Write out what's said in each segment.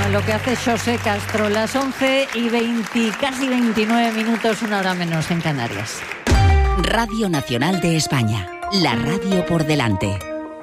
lo que hace José Castro. Las 11:20, casi 29 minutos, una hora menos en Canarias. Radio Nacional de España, la radio por delante.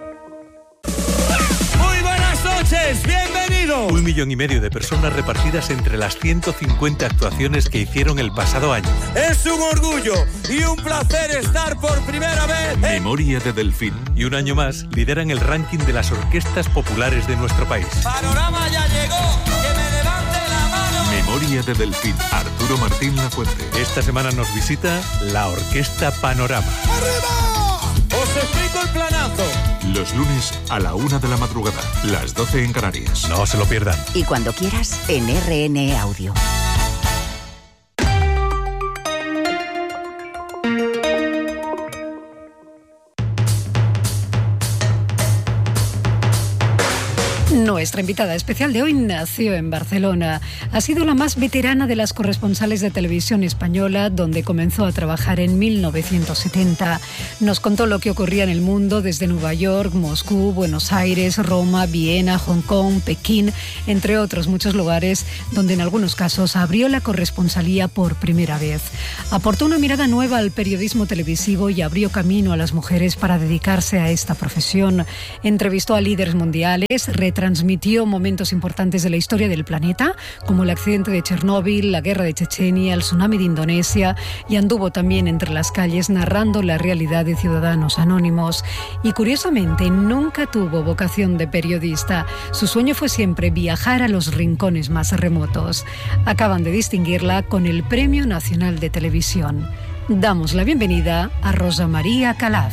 Muy buenas noches, bienvenidos. 1,5 millones de personas repartidas entre las 150 actuaciones que hicieron el pasado año. Es un orgullo y un placer estar por primera vez. Memoria de Delfín. Y un año más lideran el ranking de las orquestas populares de nuestro país. Panorama ya llegó, que me levante la mano. Memoria de Delfín. Arturo Martín Lafuente. Esta semana nos visita la Orquesta Panorama. ¡Arriba! Os explico el planazo. Los lunes a la 1 de la madrugada, las 12 en Canarias. No se lo pierdan. Y cuando quieras, en RN Audio. Nuestra invitada especial de hoy nació en Barcelona. Ha sido la más veterana de las corresponsales de televisión española, donde comenzó a trabajar en 1970. Nos contó lo que ocurría en el mundo desde Nueva York, Moscú, Buenos Aires, Roma, Viena, Hong Kong, Pekín, entre otros muchos lugares donde en algunos casos abrió la corresponsalía por primera vez. Aportó una mirada nueva al periodismo televisivo y abrió camino a las mujeres para dedicarse a esta profesión. Entrevistó a líderes mundiales, retransmitió momentos importantes de la historia del planeta, como el accidente de Chernóbil, la guerra de Chechenia, el tsunami de Indonesia, y anduvo también entre las calles narrando la realidad de ciudadanos anónimos. Y curiosamente, nunca tuvo vocación de periodista. Su sueño fue siempre viajar a los rincones más remotos. Acaban de distinguirla con el Premio Nacional de Televisión. Damos la bienvenida a Rosa María Calaf.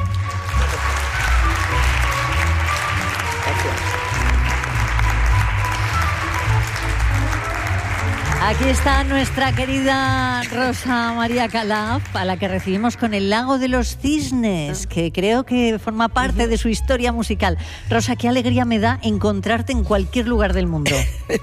Aquí está nuestra querida Rosa María Calaf, a la que recibimos con El Lago de los Cisnes, que creo que forma parte de su historia musical. Rosa, qué alegría me da encontrarte en cualquier lugar del mundo.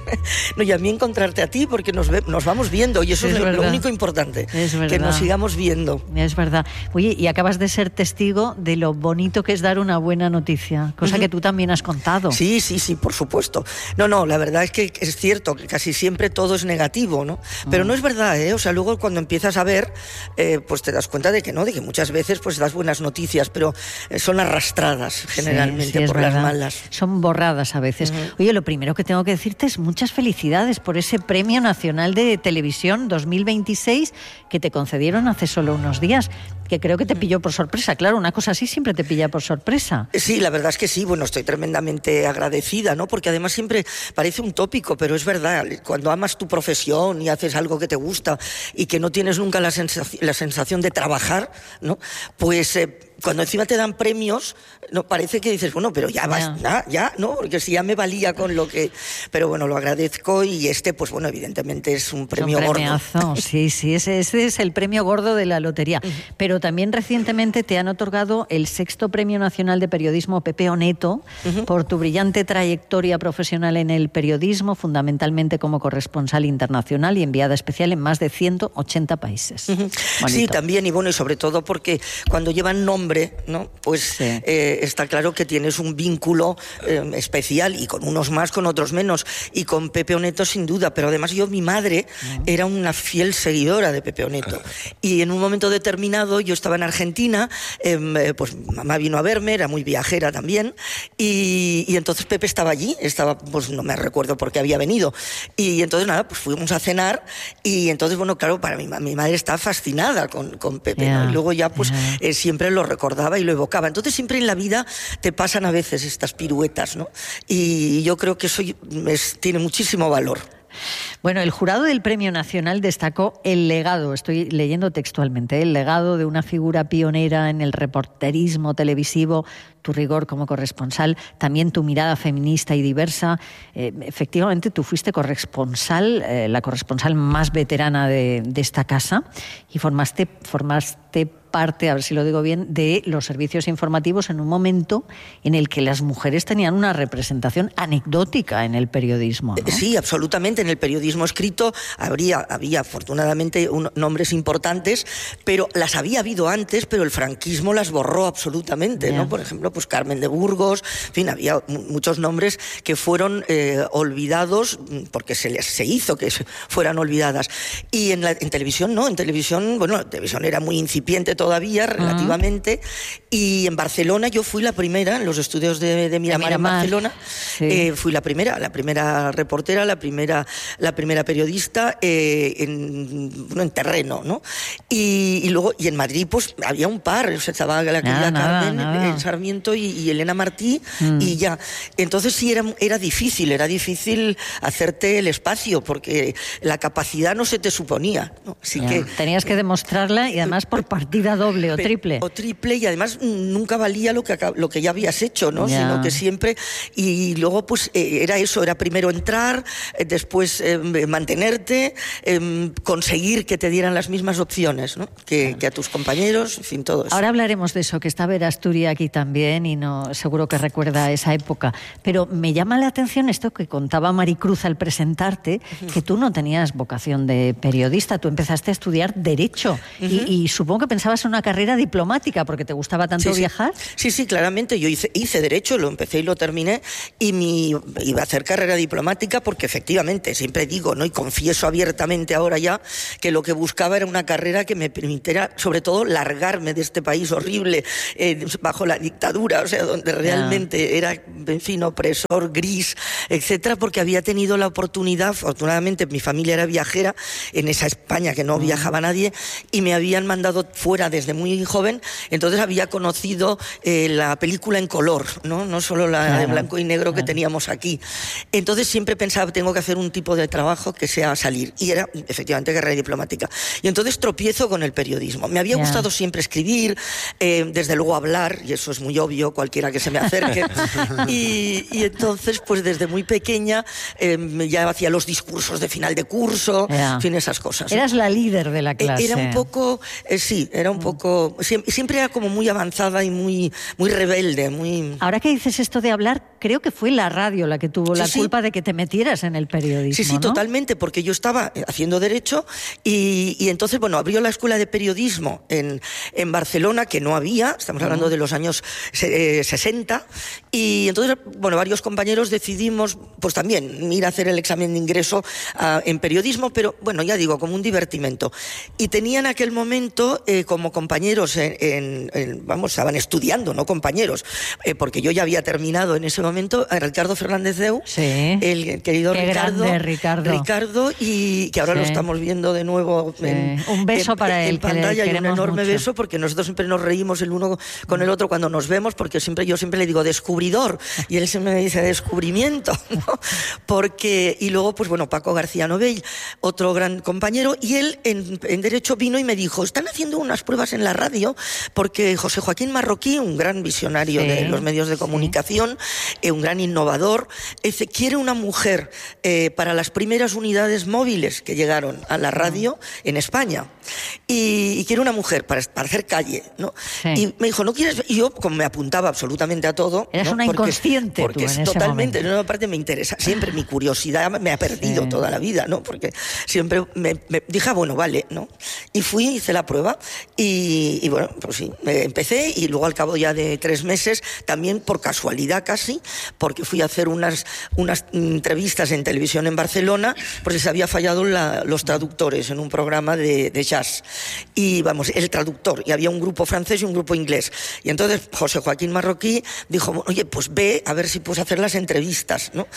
No, y a mí encontrarte a ti, porque nos vamos viendo, y eso es lo único importante, que nos sigamos viendo. Es verdad. Oye, y acabas de ser testigo de lo bonito que es dar una buena noticia, cosa que tú también has contado. Sí, por supuesto. No, la verdad es que es cierto que casi siempre todo es negativo, ¿no? Pero no es verdad, ¿eh? O sea, luego cuando empiezas a ver, pues te das cuenta de que muchas veces pues das buenas noticias, pero son arrastradas generalmente por las malas. Son borradas a veces. Oye, lo primero que tengo que decirte es muchas felicidades por ese Premio Nacional de Televisión 2026 que te concedieron hace solo unos días, que creo que te pilló por sorpresa. Claro, una cosa así siempre te pilla por sorpresa. Sí, la verdad es que sí. Bueno, estoy tremendamente agradecida, ¿no? Porque además siempre parece un tópico, pero es verdad. Cuando amas tu profesión y haces algo que te gusta y que no tienes nunca la sensación de trabajar, ¿no? Pues cuando encima te dan premios, no parece que dices, bueno, pero ya ¿no? Porque si ya me valía con lo que... Pero bueno, lo agradezco, y pues bueno, evidentemente es un premio gordo. Sí, ese es el premio gordo de la lotería. Pero también recientemente te han otorgado el 6º Premio Nacional de Periodismo Pepe Oneto por tu brillante trayectoria profesional en el periodismo, fundamentalmente como corresponsal internacional y enviada especial en más de 180 países. Sí, también, y bueno, y sobre todo porque cuando llevan nombre, ¿no? Pues está claro que tienes un vínculo especial, y con unos más, con otros menos, y con Pepe Oneto sin duda. Pero además mi madre era una fiel seguidora de Pepe Oneto, y en un momento determinado yo estaba en Argentina, pues mamá vino a verme, era muy viajera también, y entonces Pepe estaba allí, pues no me recuerdo por qué había venido, y entonces nada, pues fuimos a cenar, y entonces bueno, claro, para mi madre estaba fascinada con Pepe, ¿no? Y luego ya pues siempre lo recordaba y lo evocaba. Entonces siempre en la vida te pasan a veces estas piruetas, ¿no? Y yo creo que eso tiene muchísimo valor. Bueno, el jurado del Premio Nacional destacó el legado, estoy leyendo textualmente, el legado de una figura pionera en el reporterismo televisivo, tu rigor como corresponsal, también tu mirada feminista y diversa. Efectivamente, tú fuiste corresponsal, la corresponsal más veterana de esta casa, y formaste parte, a ver si lo digo bien, de los servicios informativos en un momento en el que las mujeres tenían una representación anecdótica en el periodismo, ¿no? Sí, absolutamente. En el periodismo escrito había afortunadamente nombres importantes, pero las había habido antes, pero el franquismo las borró absolutamente, ¿no? Por ejemplo, pues Carmen de Burgos, en fin, había muchos nombres que fueron olvidados porque se hizo que fueran olvidadas. Y en televisión no, en televisión era muy incipiente todavía, relativamente, y en Barcelona yo fui la primera, en los estudios de Miramar en Barcelona, fui la primera reportera, la primera periodista en terreno, ¿no? Y luego, y en Madrid, pues había un par, estaba la querida Carmen Sarmiento y Elena Martí, y ya. Entonces sí, era difícil hacerte el espacio, porque la capacidad no se te suponía, ¿no? Así que tenías que demostrarla, y además por partida doble o triple. Y además nunca valía lo que ya habías hecho, ¿no? Sino que siempre, y luego pues era eso, era primero entrar, después mantenerte, conseguir que te dieran las mismas opciones, ¿no? que a tus compañeros, en fin, todo eso. Ahora hablaremos de eso, que está Vera Asturi aquí también, y seguro que recuerda esa época. Pero me llama la atención esto que contaba Maricruz al presentarte, que tú no tenías vocación de periodista, tú empezaste a estudiar Derecho, y supongo que pensabas en una carrera diplomática, porque te gustaba tanto viajar. Sí, claramente. Yo hice Derecho, lo empecé y lo terminé, y iba a hacer carrera diplomática porque efectivamente, siempre digo, ¿no? Y confieso abiertamente ahora ya, que lo que buscaba era una carrera que me permitiera, sobre todo, largarme de este país horrible, bajo la dictadura, o sea, donde realmente era, en fin, opresor, gris, etcétera, porque había tenido la oportunidad, afortunadamente mi familia era viajera, en esa España que no viajaba nadie, y me habían mandado fuera desde muy joven, entonces había conocido la película en color, no solo la de blanco y negro que teníamos aquí. Entonces siempre pensaba, tengo que hacer un tipo de trabajo que sea salir, y era efectivamente carrera diplomática. Y entonces tropiezo con el periodismo. Me había gustado siempre escribir, desde luego hablar, y eso es muy obvio, cualquiera que se me acerque. y entonces, pues desde muy pequeña, ya hacía los discursos de final de curso, en fin, esas cosas. Eras la líder de la clase. Era un poco, era un poco, siempre era como muy avanzada y muy rebelde, muy... Ahora que dices esto de hablar, creo que fue la radio la que tuvo la culpa de que te metieras en el periodismo, Sí, ¿no? Totalmente, porque yo estaba haciendo Derecho y entonces, abrió la Escuela de Periodismo en Barcelona, que no había, estamos hablando de los años 60, y entonces, varios compañeros decidimos, pues también, ir a hacer el examen de ingreso en periodismo, pero, ya digo, como un divertimento. Y tenía en aquel momento, como compañeros, estaban estudiando, no compañeros, porque yo ya había terminado en ese momento, a Ricardo Fernández Deu, el querido Ricardo, y que ahora lo estamos viendo de nuevo un beso para él, en pantalla, y un enorme mucho. beso, porque nosotros siempre nos reímos el uno con el otro cuando nos vemos, porque yo siempre le digo descubridor, y él siempre me dice descubrimiento, ¿no? Y luego, Paco García Novell, otro gran compañero, y él en Derecho vino y me dijo, están haciendo unas pruebas en la radio, porque José Joaquín Marroquí, un gran visionario de los medios de comunicación, un gran innovador, quiere una mujer para las primeras unidades móviles que llegaron a la radio en España, y quiere una mujer para hacer calle, ¿no? Y me dijo, ¿no quieres? Y yo, como me apuntaba absolutamente a todo... Eras una inconsciente porque tú en totalmente, ese momento. Aparte me interesa, siempre mi curiosidad me ha perdido toda la vida, ¿no? Porque siempre me dije, vale, ¿no? Y fui, hice la prueba, y pues sí, empecé, y luego al cabo ya de 3 meses, también por casualidad casi, porque fui a hacer unas entrevistas en televisión en Barcelona, porque se había fallado los traductores en un programa de jazz. Y el traductor, y había un grupo francés y un grupo inglés. Y entonces José Joaquín Marroquí dijo, oye, pues ve a ver si puedes hacer las entrevistas, ¿no?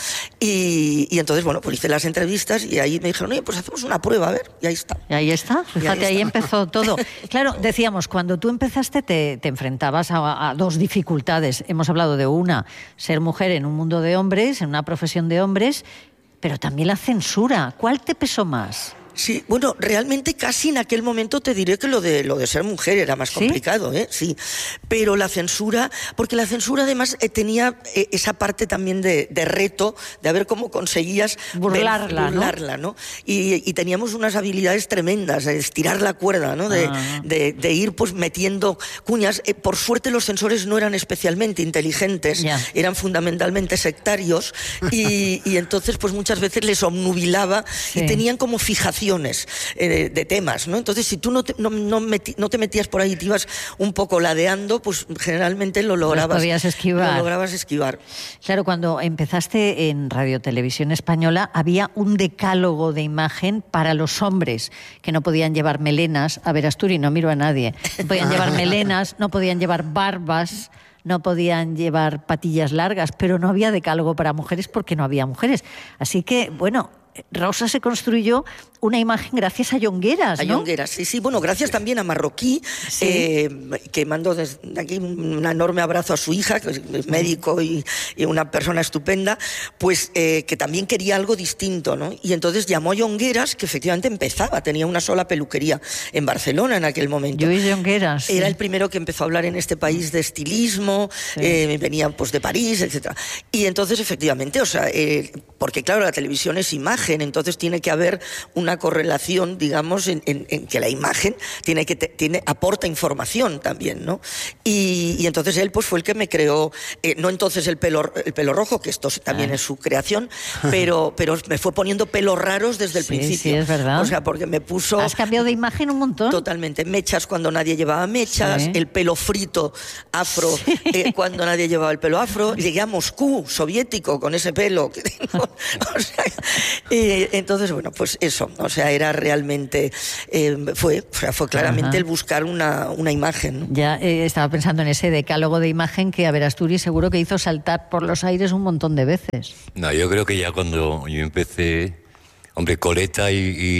Y entonces, pues hice las entrevistas, y ahí me dijeron, oye, pues hacemos una prueba, a ver, y ahí está. Y ahí está, fíjate, ahí empezó todo. Claro, decíamos, cuando tú empezaste te enfrentabas a 2 dificultades. Hemos hablado de una, ser mujer en un mundo de hombres, en una profesión de hombres, pero también la censura. ¿Cuál te pesó más? Sí, bueno, realmente casi en aquel momento te diré que lo de ser mujer era más complicado, sí. Pero la censura, porque la censura además tenía esa parte también de reto, de ver cómo conseguías burlarla, ¿no? Y teníamos unas habilidades tremendas, de estirar la cuerda, ¿no? De ir pues metiendo cuñas. Por suerte los censores no eran especialmente inteligentes, eran fundamentalmente sectarios y entonces pues muchas veces les obnubilaba y tenían como fijaciones de temas, ¿no? Entonces si tú no te metías por ahí, te ibas un poco ladeando, pues generalmente lo lograbas esquivar. Claro, cuando empezaste en Radio Televisión Española había un decálogo de imagen para los hombres que no podían llevar melenas. A ver, Asturi, no miro a nadie. No podían llevar melenas, no podían llevar barbas, no podían llevar patillas largas, pero no había decálogo para mujeres porque no había mujeres. Así que, bueno, Rosa se construyó una imagen gracias a Llongueras, ¿no? A Llongueras, sí. Bueno, gracias también a Marroquí, que mando desde aquí un enorme abrazo a su hija, que es médico y una persona estupenda, pues que también quería algo distinto, ¿no? Y entonces llamó a Llongueras, que efectivamente tenía una sola peluquería en Barcelona en aquel momento. Lluís Llongueras. Era el primero que empezó a hablar en este país de estilismo, venía pues de París, etcétera. Y entonces efectivamente, o sea, porque claro, la televisión es imagen, entonces tiene que haber una correlación, digamos, en que la imagen aporta información también, ¿no? Y entonces él pues fue el que me creó, no entonces el pelo rojo, que esto también es su creación, pero me fue poniendo pelos raros desde el principio. Sí, es verdad. O sea, porque me puso... Has cambiado de imagen un montón. Totalmente. Mechas cuando nadie llevaba mechas, el pelo frito afro cuando nadie llevaba el pelo afro. Llegué a Moscú, soviético, con ese pelo que tengo. O sea, entonces, bueno, pues eso. O sea, era realmente... fue claramente el buscar una imagen, ¿no? Ya estaba pensando en ese decálogo de imagen que, a ver, Asturias seguro que hizo saltar por los aires un montón de veces. No, yo creo que ya cuando yo empecé... Hombre, coleta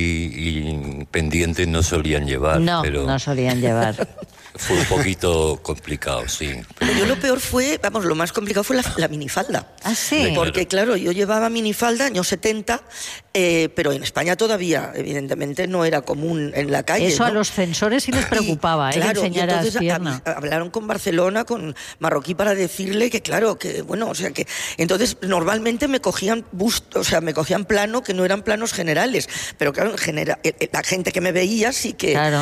y pendientes no solían llevar. No solían llevar. Fue un poquito complicado, sí. Pero yo lo peor fue, lo más complicado fue la minifalda. ¿Ah, sí? Porque, claro, yo llevaba minifalda, años 70, pero en España todavía, evidentemente, no era común en la calle. Eso, ¿no? A los censores sí les preocupaba, claro, enseñar y entonces pierna. Hablaron con Barcelona, con Marroquí, para decirle que, claro, que, bueno, o sea, que... Entonces, normalmente me cogían me cogían plano, que no eran planos generales, pero claro, la gente que me veía sí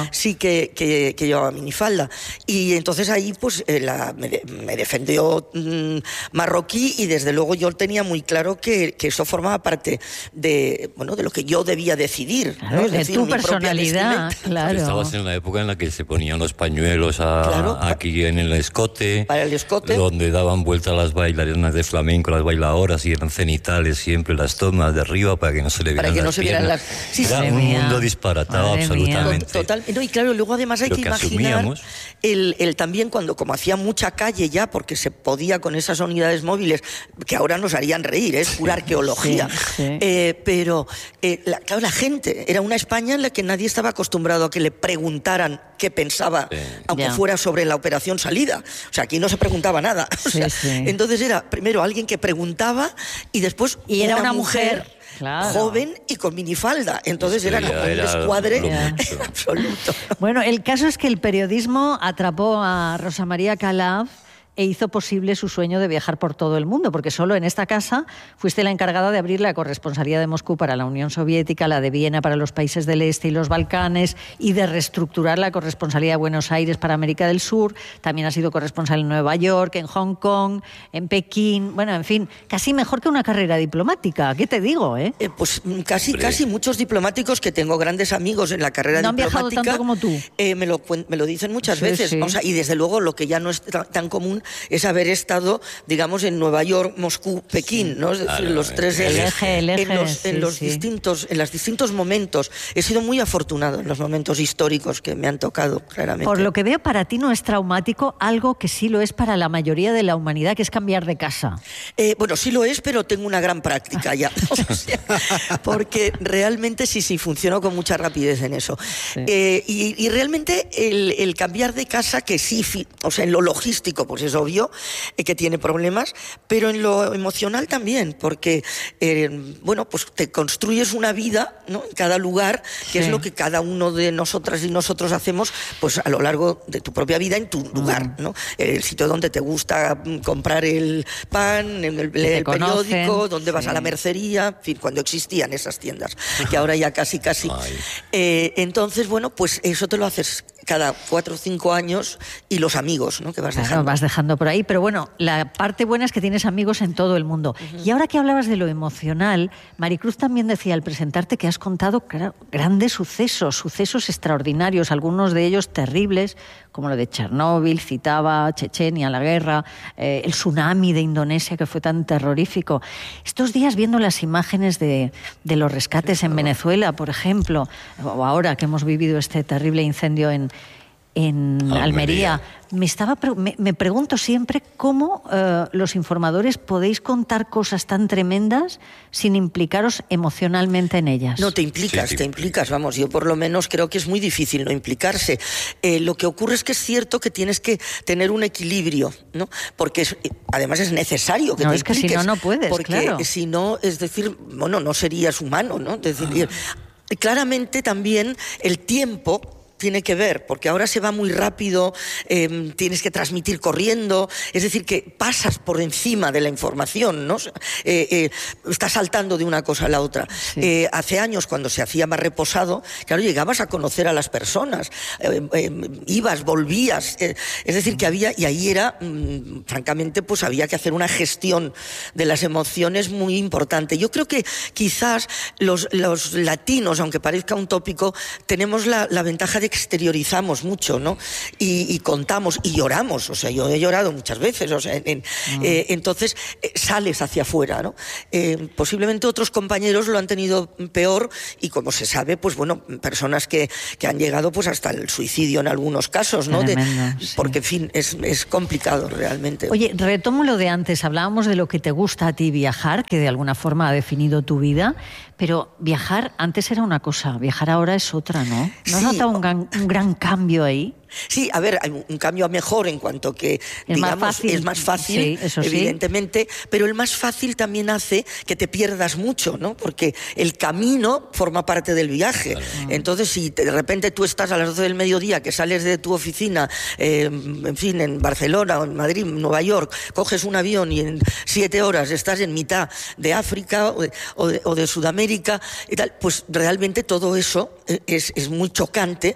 que llevaba minifalda. Y entonces ahí pues me defendió Marroquí, y desde luego yo tenía muy claro que eso formaba parte de lo que yo debía decidir, claro, ¿no? De tu personalidad, claro. Estabas en la época en la que se ponían los pañuelos aquí en el escote, para el escote, donde daban vuelta las bailarinas de flamenco, las bailadoras, y eran cenitales siempre las tomas de arriba para que no se le vieran las piernas. Era un mundo disparatado absolutamente. Total. No, y claro, luego además hay que imaginar el también como hacía mucha calle ya, porque se podía con esas unidades móviles, que ahora nos harían reír, es pura arqueología. Pero claro, la gente, era una España en la que nadie estaba acostumbrado a que le preguntaran qué pensaba, aunque fuera sobre la operación salida. O sea, aquí no se preguntaba nada. Entonces era primero alguien que preguntaba y después era una mujer. Claro. Joven y con minifalda. Entonces era como un descuadre absoluto. Bueno, el caso es que el periodismo atrapó a Rosa María Calaf e hizo posible su sueño de viajar por todo el mundo, porque solo en esta casa fuiste la encargada de abrir la corresponsalía de Moscú para la Unión Soviética, la de Viena para los países del Este y los Balcanes, y de reestructurar la corresponsalía de Buenos Aires para América del Sur. También has sido corresponsal en Nueva York, en Hong Kong, en Pekín. Bueno, en fin, casi mejor que una carrera diplomática. ¿Qué te digo, pues casi muchos diplomáticos, que tengo grandes amigos en la carrera diplomática. ¿No han viajado tanto como tú? Me lo dicen muchas veces. O sea, y desde luego lo que ya no es tan común es haber estado, digamos, en Nueva York, Moscú, Pekín, ¿no? Es decir, los tres en los distintos momentos. He sido muy afortunado en los momentos históricos que me han tocado, claramente. Por lo que veo, para ti no es traumático algo que sí lo es para la mayoría de la humanidad, que es cambiar de casa. Bueno, sí lo es, pero tengo una gran práctica ya. O sea, porque realmente sí, funciono con mucha rapidez en eso. Y realmente el cambiar de casa, que sí, o sea, en lo logístico, pues eso obvio que tiene problemas, pero en lo emocional también, porque, pues te construyes una vida, ¿no?, en cada lugar, que es lo que cada uno de nosotras y nosotros hacemos, pues a lo largo de tu propia vida en tu lugar, ¿no? El sitio donde te gusta comprar el pan, el periódico, donde vas a la mercería, en fin, cuando existían esas tiendas, que ahora ya casi. Entonces, pues eso te lo haces cada 4 o 5 años, y los amigos, ¿no?, que vas dejando. Vas dejando por ahí, pero bueno, la parte buena es que tienes amigos en todo el mundo. Y ahora que hablabas de lo emocional, Maricruz también decía al presentarte que has contado grandes sucesos extraordinarios, algunos de ellos terribles, como lo de Chernóbil, citaba Chechenia, la guerra, el tsunami de Indonesia, que fue tan terrorífico. Estos días, viendo las imágenes de los rescates en Venezuela, por ejemplo, o ahora que hemos vivido este terrible incendio en Almería, me pregunto siempre cómo los informadores podéis contar cosas tan tremendas sin implicaros emocionalmente en ellas. No, te implicas, vamos, yo por lo menos creo que es muy difícil no implicarse. Lo que ocurre es que es cierto que tienes que tener un equilibrio, ¿no? Porque además es necesario que te impliques. Es que si no, no puedes, porque si no, es decir, no serías humano, ¿no? Es decir, claramente también el tiempo tiene que ver, porque ahora se va muy rápido, tienes que transmitir corriendo, es decir, que pasas por encima de la información, ¿no? Estás saltando de una cosa a la otra. Sí. Hace años, cuando se hacía más reposado, claro, llegabas a conocer a las personas, ibas, volvías, es decir, que había, y ahí era, francamente, pues había que hacer una gestión de las emociones muy importante. Yo creo que quizás los latinos, aunque parezca un tópico, tenemos la ventaja de exteriorizamos mucho, ¿no? Y contamos y lloramos, o sea, yo he llorado muchas veces, o sea, entonces sales hacia afuera, ¿no? Posiblemente otros compañeros lo han tenido peor, y como se sabe, pues bueno, personas que han llegado pues hasta el suicidio en algunos casos, ¿no? Porque, en fin, es complicado realmente. Oye, retomo lo de antes, hablábamos de lo que te gusta a ti viajar, que de alguna forma ha definido tu vida, pero viajar antes era una cosa, viajar ahora es otra, ¿no? ¿No has notado un gran cambio ahí? Sí, a ver, hay un cambio a mejor en cuanto que, es más fácil, sí, evidentemente, pero el más fácil también hace que te pierdas mucho, ¿no? Porque el camino forma parte del viaje. Entonces, si de repente tú estás a las 12 del mediodía, que sales de tu oficina, en fin, en Barcelona, o en Madrid, Nueva York, coges un avión y en 7 horas estás en mitad de África o de Sudamérica y tal, pues realmente todo eso es muy chocante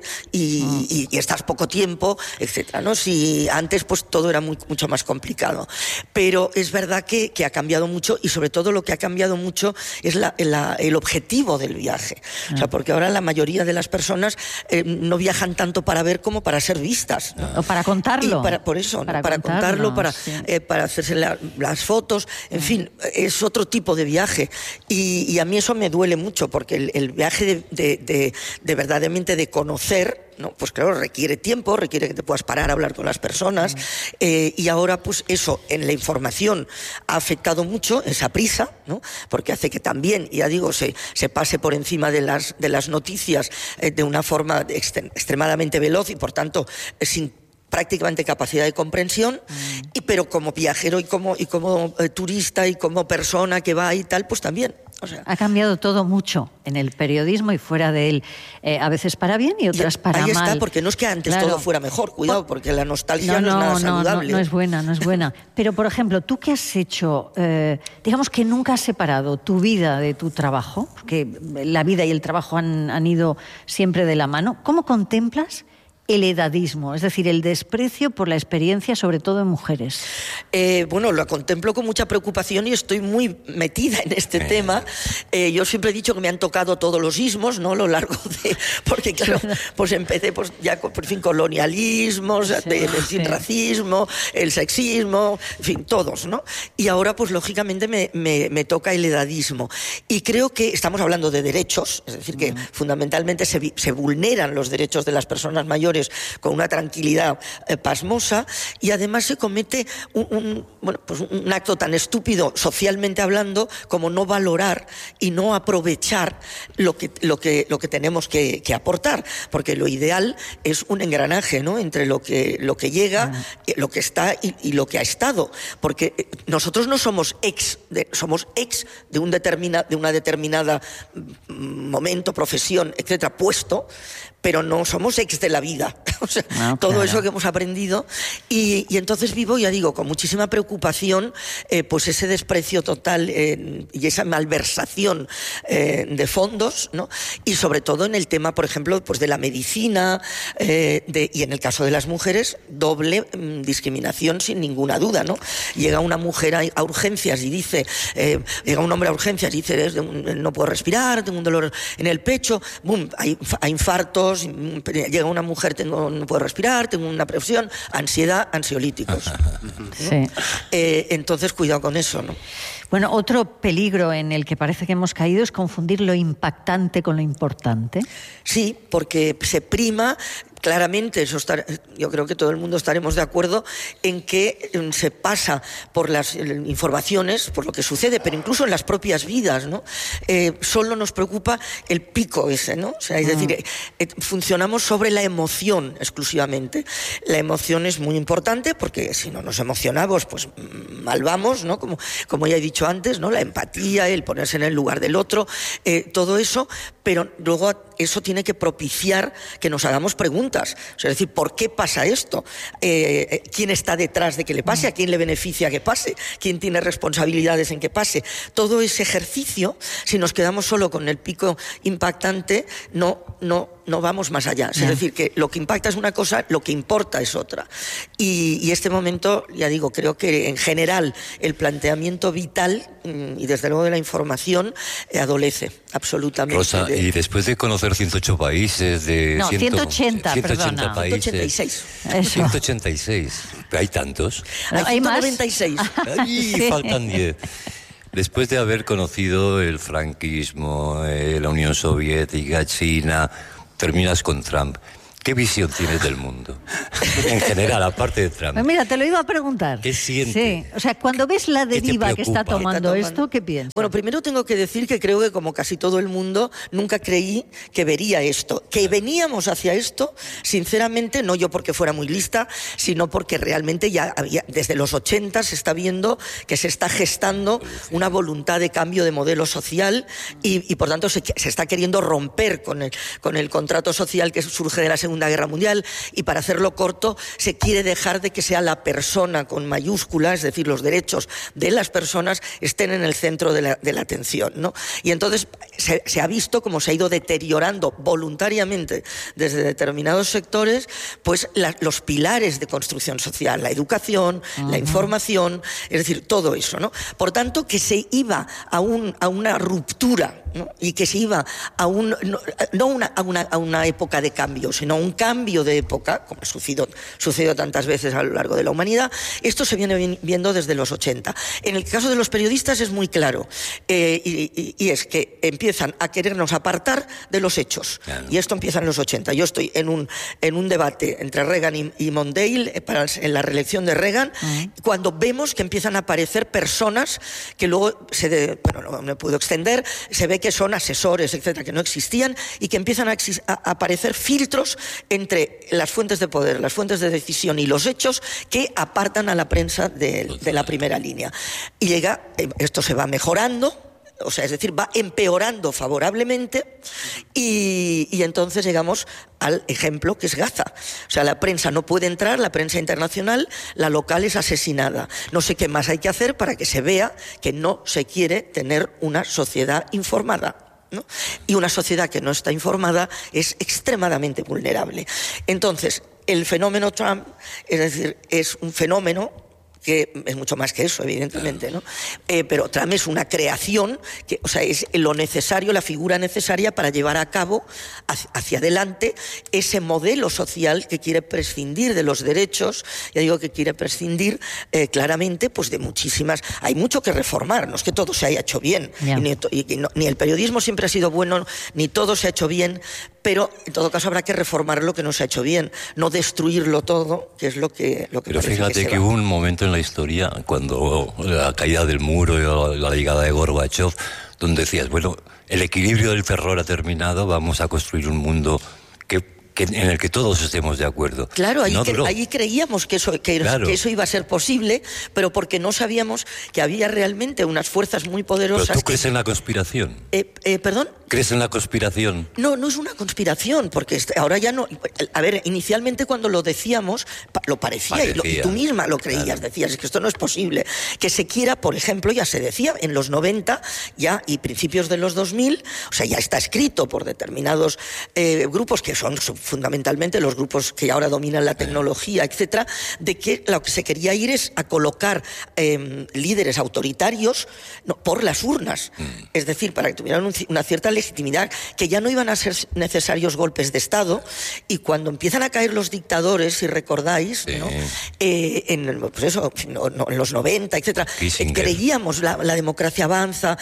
y estás poco tiempo, etcétera, ¿no? Si antes pues todo era mucho más complicado, pero es verdad que ha cambiado mucho, y sobre todo lo que ha cambiado mucho es el objetivo del viaje, o sea, porque ahora la mayoría de las personas no viajan tanto para ver como para ser vistas, ¿no? O para contarlo. Y para contarlo, para hacerse las fotos, en fin, es otro tipo de viaje, y a mí eso me duele mucho, porque el viaje de verdaderamente de conocer, ¿no? Pues claro, requiere tiempo, requiere que te puedas parar a hablar con las personas, y ahora pues eso en la información ha afectado mucho, esa prisa, ¿no? Porque hace que también, ya digo, se pase por encima de las noticias de una forma extremadamente veloz, y por tanto sin prácticamente capacidad de comprensión, pero como viajero y como turista y como persona que va y tal, pues también. O sea, ha cambiado todo mucho en el periodismo y fuera de él, a veces para bien y otras para mal. Ahí está, porque no es que antes todo fuera mejor, cuidado, porque la nostalgia no es nada saludable. No es buena. Pero, por ejemplo, tú que has hecho, digamos que nunca has separado tu vida de tu trabajo, porque la vida y el trabajo han ido siempre de la mano. ¿Cómo contemplas el edadismo, es decir, el desprecio por la experiencia, sobre todo en mujeres? Bueno, lo contemplo con mucha preocupación y estoy muy metida en este tema. Yo siempre he dicho que me han tocado todos los ismos, ¿no? A lo largo de... Porque, claro, pues empecé pues ya por fin colonialismos, el racismo, el sexismo, en fin, todos, ¿no? Y ahora, pues lógicamente me toca el edadismo. Y creo que estamos hablando de derechos, es decir, que fundamentalmente se vulneran los derechos de las personas mayores, señores con una tranquilidad pasmosa, y además se comete un acto tan estúpido socialmente hablando como no valorar y no aprovechar lo que tenemos que aportar, porque lo ideal es un engranaje, ¿no?, entre lo que llega, lo que está y lo que ha estado, porque nosotros no somos somos ex de una determinada momento, profesión, etcétera, puesto, pero no somos ex de la vida. O sea, todo eso que hemos aprendido, y entonces vivo, ya digo, con muchísima preocupación, pues ese desprecio total y esa malversación de fondos, ¿no? Y sobre todo en el tema, por ejemplo, pues de la medicina, y en el caso de las mujeres, doble discriminación sin ninguna duda, ¿no? Llega una mujer a urgencias y dice, llega un hombre a urgencias y dice, no puedo respirar, tengo un dolor en el pecho, boom, hay infartos. Llega una mujer, no puedo respirar, tengo una presión, ansiedad, ansiolíticos. Sí. Entonces, cuidado con eso, ¿no? Bueno, otro peligro en el que parece que hemos caído es confundir lo impactante con lo importante. Sí, porque se prima. Claramente, yo creo que todo el mundo estaremos de acuerdo en que se pasa por las informaciones, por lo que sucede, pero incluso en las propias vidas, ¿no? Solo nos preocupa el pico ese, ¿no? O sea, es decir, funcionamos sobre la emoción exclusivamente. La emoción es muy importante porque si no nos emocionamos, pues mal vamos, ¿no? Como ya he dicho antes, ¿no? La empatía, el ponerse en el lugar del otro, todo eso, pero luego eso tiene que propiciar que nos hagamos preguntas. O sea, es decir, ¿por qué pasa esto? ¿Quién está detrás de que le pase? ¿A quién le beneficia que pase? ¿Quién tiene responsabilidades en que pase? Todo ese ejercicio, si nos quedamos solo con el pico impactante, no vamos más allá. Es decir, que lo que impacta es una cosa, lo que importa es otra. Y este momento, ya digo, creo que en general el planteamiento vital y desde luego de la información adolece absolutamente. Rosa, y después de conocer 108 países de... No, 180 países. 186. 186. ¿Hay tantos? Hay 196. Ay, sí. Faltan 10. Después de haber conocido el franquismo, la Unión Soviética, China, terminas con Trump. ¿Qué visión tienes del mundo? En general, aparte de Trump. Pues mira, te lo iba a preguntar. ¿Qué sientes? Sí, o sea, cuando ves la deriva que está tomando esto, ¿qué piensas? Bueno, primero tengo que decir que creo que, como casi todo el mundo, nunca creí que vería esto. Que veníamos hacia esto, sinceramente, no yo porque fuera muy lista, sino porque realmente ya desde los 80 se está viendo que se está gestando una voluntad de cambio de modelo social y por tanto, se está queriendo romper con el contrato social que surge de la Segunda Guerra Mundial, y para hacerlo corto, se quiere dejar de que sea la persona con mayúsculas, es decir, los derechos de las personas estén en el centro de la atención, ¿no? Y entonces se ha visto cómo se ha ido deteriorando voluntariamente desde determinados sectores, pues los pilares de construcción social, la educación, la información, es decir, todo eso, ¿no? Por tanto, que se iba a una ruptura, ¿no? Y que se iba a una época de cambio, sino a un cambio de época, como ha sucedido tantas veces a lo largo de la humanidad. Esto se viene viendo desde los 80. En el caso de los periodistas es muy claro, y es que empiezan a querernos apartar de los hechos. Claro. Y esto empieza en los 80. Yo estoy en un debate entre Reagan y Mondale en la reelección de Reagan, cuando vemos que empiezan a aparecer personas que luego no me puedo extender, se ve que son asesores, etcétera, que no existían, y que empiezan a aparecer filtros entre las fuentes de poder, las fuentes de decisión y los hechos que apartan a la prensa de la primera línea. Y esto se va mejorando, o sea, es decir, va empeorando favorablemente, y entonces llegamos al ejemplo que es Gaza. O sea, la prensa no puede entrar, la prensa internacional, la local es asesinada. No sé qué más hay que hacer para que se vea que no se quiere tener una sociedad informada, ¿no? Y una sociedad que no está informada es extremadamente vulnerable. Entonces, el fenómeno Trump, es decir, es un fenómeno que es mucho más que eso, evidentemente, ¿no? Pero Trump es una creación, o sea, es lo necesario, la figura necesaria para llevar a cabo hacia adelante ese modelo social que quiere prescindir de los derechos, ya digo que quiere prescindir claramente pues de muchísimas... Hay mucho que reformar, no es que todo se haya hecho bien, ni el periodismo siempre ha sido bueno, ni todo se ha hecho bien, pero en todo caso habrá que reformar lo que no se ha hecho bien, no destruirlo todo, que es lo que pero fíjate que hubo un momento en la historia, cuando la caída del muro y la llegada de Gorbachev, donde decías, bueno, el equilibrio del terror ha terminado, vamos a construir un mundo en el que todos estemos de acuerdo. Claro, ahí creíamos que eso iba a ser posible, pero porque no sabíamos que había realmente unas fuerzas muy poderosas. ¿Pero tú crees en la conspiración? ¿Perdón? ¿Crees en la conspiración? No, no es una conspiración, porque ahora ya no... A ver, inicialmente cuando lo decíamos, lo parecía. Y tú misma lo creías, claro. Decías, es que esto no es posible. Que se quiera, por ejemplo, ya se decía, en los 90 ya y principios de los 2000, o sea, ya está escrito por determinados grupos que son fundamentalmente los grupos que ahora dominan la tecnología, etcétera, de que lo que se quería ir es a colocar líderes autoritarios por las urnas. Es decir, para que tuvieran una cierta legitimidad, que ya no iban a ser necesarios golpes de Estado, y cuando empiezan a caer los dictadores, si recordáis, ¿no? En los 90, etcétera, creíamos la democracia avanza,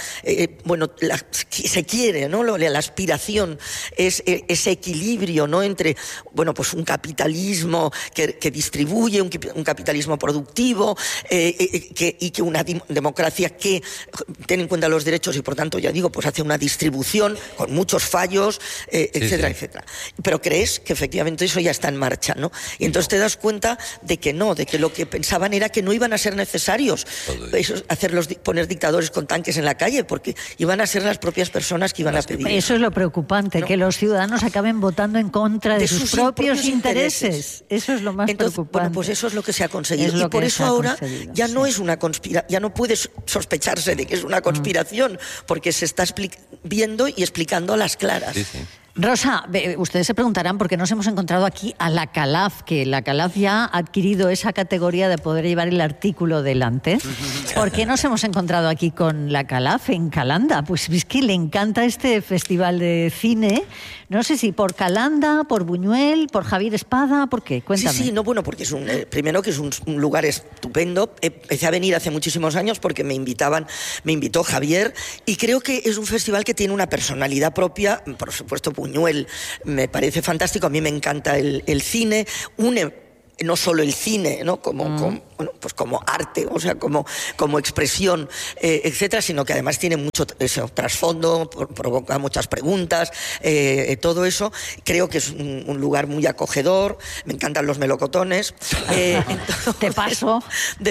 se quiere, ¿no? La aspiración es ese equilibrio, ¿no? Entre, pues un capitalismo que distribuye, un capitalismo productivo, y que una democracia que tiene en cuenta los derechos y, por tanto, ya digo, pues hace una distribución con muchos fallos, etcétera, etcétera. Pero crees que efectivamente eso ya está en marcha, ¿no? Y entonces te das cuenta de que no, de que lo que pensaban era que no iban a ser necesarios poner dictadores con tanques en la calle, porque iban a ser las propias personas que iban a pedir. Eso es lo preocupante, ¿no? Que los ciudadanos acaben votando en contra de sus propios intereses. Eso es lo más preocupante. Bueno, pues eso es lo que se ha conseguido. Y por eso ahora ya no es una conspiración, ya no puede sospecharse de que es una conspiración, porque se está viendo y explicando a las claras. Sí, sí. Rosa, ustedes se preguntarán por qué nos hemos encontrado aquí a la CALAF, que la CALAF ya ha adquirido esa categoría de poder llevar el artículo delante. ¿Por qué nos hemos encontrado aquí con la CALAF en Calanda? Pues es que le encanta este festival de cine. No sé si por Calanda, por Buñuel, por Javier Espada, ¿por qué? Cuéntame. Sí, porque es primero que es un lugar estupendo. Empecé a venir hace muchísimos años porque me invitó Javier, y creo que es un festival que tiene una personalidad propia. Por supuesto, Buñuel me parece fantástico, a mí me encanta el cine, no solo el cine, ¿no? Como arte, o sea, como expresión, etcétera, sino que además tiene mucho trasfondo, provoca muchas preguntas, todo eso. Creo que es un lugar muy acogedor, me encantan los melocotones. De paso.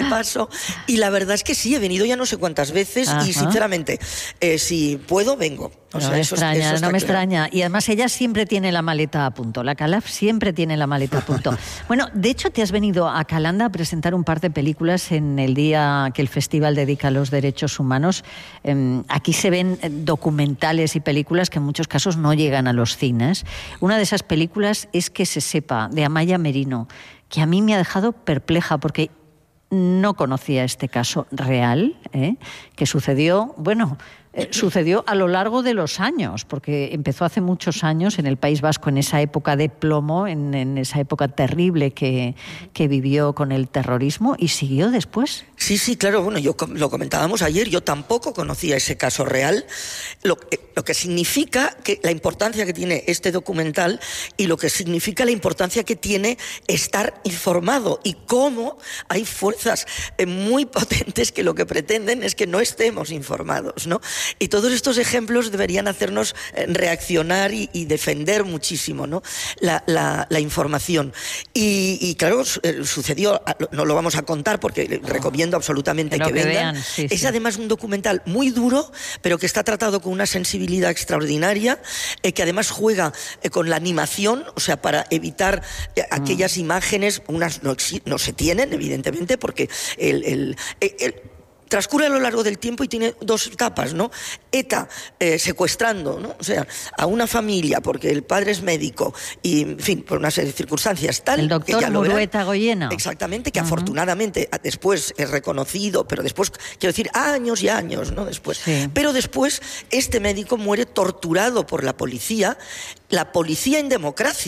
Y la verdad es que sí, he venido ya no sé cuántas veces. Ajá. Y sinceramente, si puedo, vengo. No me extraña. Y además ella siempre tiene la maleta a punto. La CALAF siempre tiene la maleta a punto. Bueno, de hecho te has venido a Calanda a presentar un par de películas en el día que el festival dedica a los derechos humanos. Aquí se ven documentales y películas que en muchos casos no llegan a los cines. Una de esas películas es Que se sepa, de Amaya Merino, que a mí me ha dejado perpleja porque no conocía este caso real, que sucedió, sucedió a lo largo de los años, porque empezó hace muchos años en el País Vasco, en esa época de plomo, en esa época terrible que vivió con el terrorismo, y siguió después. Sí, claro, lo comentábamos ayer, yo tampoco conocía ese caso real, lo que significa que la importancia que tiene este documental y lo que significa la importancia que tiene estar informado, y cómo hay fuerzas muy potentes que lo que pretenden es que no estemos informados, ¿no? Y todos estos ejemplos deberían hacernos reaccionar y defender muchísimo, ¿no? la información. Y claro, sucedió, no lo vamos a contar porque recomiendo absolutamente que vengan. Es además un documental muy duro, pero que está tratado con una sensibilidad extraordinaria, que además juega con la animación, o sea, para evitar aquellas imágenes, unas no se tienen, evidentemente, porque transcurre a lo largo del tiempo y tiene dos etapas, ¿no? ETA secuestrando, ¿no? O sea, a una familia porque el padre es médico y, en fin, por una serie de circunstancias tal. El doctor Murueta Goyena. Exactamente, que afortunadamente después es reconocido, pero después, quiero decir, años y años, ¿no? Después. Sí. Pero después este médico muere torturado por la policía en democracia.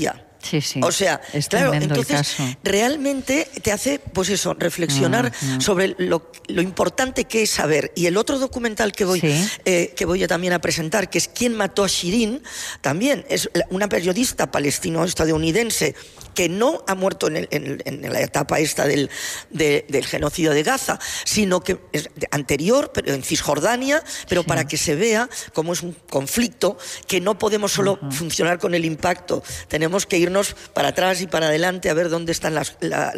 Sí, sí. O sea, es claro, tremendo entonces el caso. realmente te hace, pues eso, reflexionar sobre lo importante que es saber. Y el otro documental que voy también a presentar, que es ¿Quién mató a Shirin?, también es una periodista palestino-estadounidense que no ha muerto en la etapa esta del genocidio de Gaza, sino que es anterior, pero en Cisjordania, pero para que se vea cómo es un conflicto que no podemos solo funcionar con el impacto, tenemos que irnos para atrás y para adelante a ver dónde están las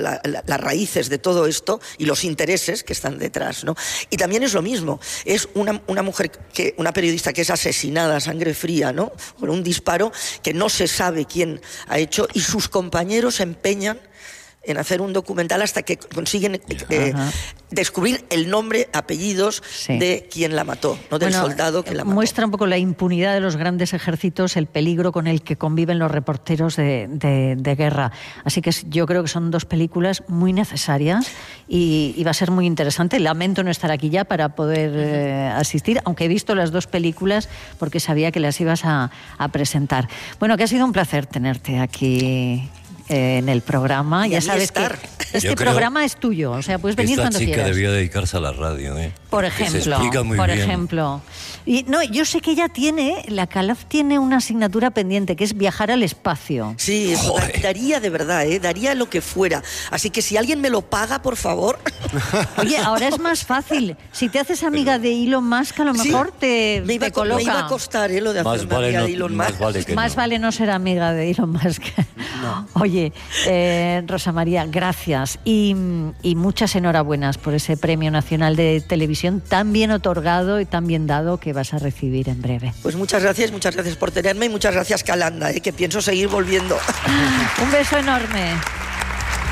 raíces de todo esto y los intereses que están detrás, ¿no? Y también es lo mismo, es una mujer, una periodista que es asesinada a sangre fría, ¿no?, con un disparo que no se sabe quién ha hecho, y sus compañeros se empeñan en hacer un documental hasta que consiguen descubrir el nombre, apellidos de quien la mató, no del soldado que la mató. Muestra un poco la impunidad de los grandes ejércitos, el peligro con el que conviven los reporteros de guerra. Así que yo creo que son dos películas muy necesarias y va a ser muy interesante. Lamento no estar aquí ya para poder asistir, aunque he visto las dos películas porque sabía que las ibas a presentar. Bueno, que ha sido un placer tenerte aquí en el programa. Ya sabes que este programa es tuyo, o sea, puedes venir cuando quieras. Esta chica debía dedicarse a la radio, por ejemplo. Se explica muy bien. Ejemplo. Y no, yo sé que ella la Calaf tiene una asignatura pendiente, que es viajar al espacio. Sí, eso daría de verdad, daría lo que fuera. Así que si alguien me lo paga, por favor. Oye, ahora es más fácil. Si te haces amiga de Elon Musk, a lo mejor te coloca. Me iba a costar lo de hacerme amiga de Elon Musk. Más vale no ser amiga de Elon Musk. No. Oye, Rosa María, gracias y muchas enhorabuenas por ese Premio Nacional de Televisión tan bien otorgado y tan bien dado que vas a recibir en breve. Pues muchas gracias por tenerme y muchas gracias, Calanda, que pienso seguir volviendo. Un beso enorme.